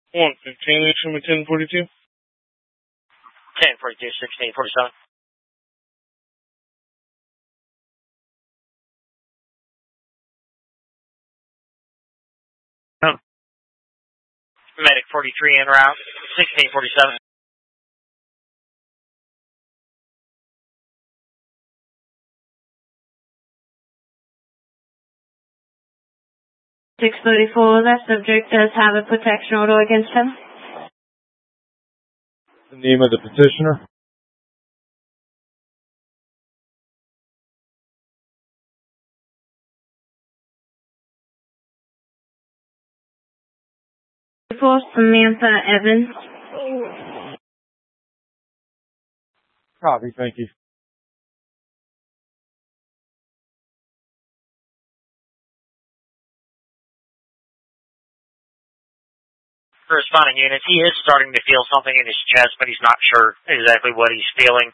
115, show me 1042. 1042, 1647. Medic 43 en route, 1647. That subject does have a protection order against him. The name of the petitioner? Samantha Evans. Copy, thank you. Corresponding units, he is starting to feel something in his chest, but he's not sure exactly what he's feeling.